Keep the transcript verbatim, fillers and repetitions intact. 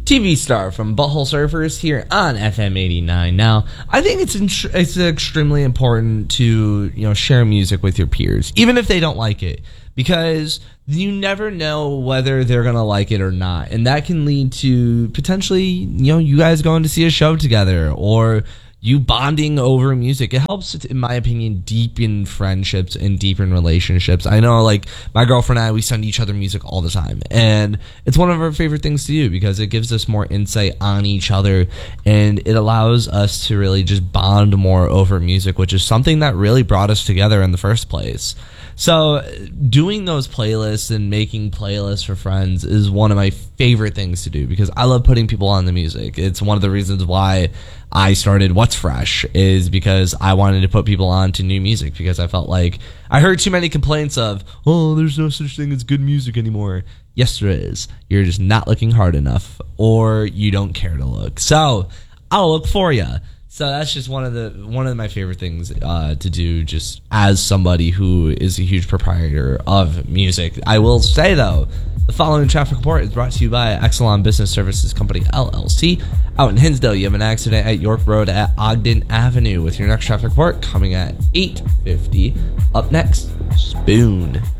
T V Star from Butthole Surfers here on F M eighty-nine. Now, I think it's in- it's extremely important to, you know, share music with your peers, even if they don't like it, because you never know whether they're going to like it or not. And that can lead to potentially, you know, you guys going to see a show together or you bonding over music. It helps, in my opinion, deepen friendships and deepen relationships. I know, like, my girlfriend and I, we send each other music all the time. And it's one of our favorite things to do because it gives us more insight on each other. And it allows us to really just bond more over music, which is something that really brought us together in the first place. So doing those playlists and making playlists for friends is one of my favorite things to do because I love putting people on the music. It's one of the reasons why I started What's Fresh, is because I wanted to put people on to new music because I felt like I heard too many complaints of, oh, there's no such thing as good music anymore. Yes, there is. You're just not looking hard enough, or you don't care to look. So I'll look for you. So that's just one of the one of my favorite things uh, to do, just as somebody who is a huge proprietor of music. I will say, though, the following traffic report is brought to you by Exelon Business Services Company, L L C. Out in Hinsdale, you have an accident at York Road at Ogden Avenue. With your next traffic report coming at eight fifty. Up next, Spoon.